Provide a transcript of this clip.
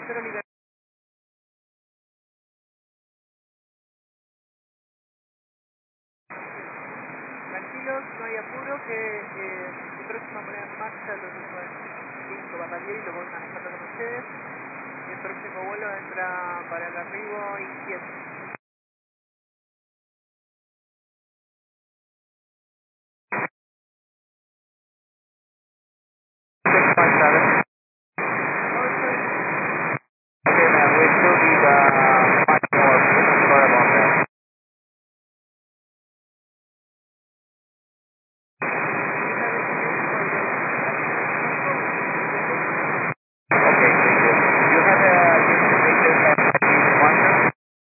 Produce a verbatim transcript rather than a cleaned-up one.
cero libertad. Tranquilos, no hay apuro, que eh, mi próxima moneda en marcha lo tengo en cinco Batalier y lo voy manejando con ustedes. Y el próximo vuelo entra para el arribo inquieto.